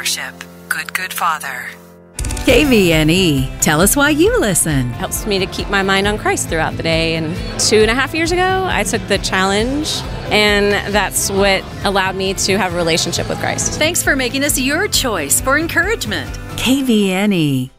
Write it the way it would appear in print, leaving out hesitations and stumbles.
worship. Good, good Father. KVNE. Tell us why you listen. Helps me to keep my mind on Christ throughout the day. And 2.5 years ago, I took the challenge, and that's what allowed me to have a relationship with Christ. Thanks for making us your choice for encouragement. KVNE.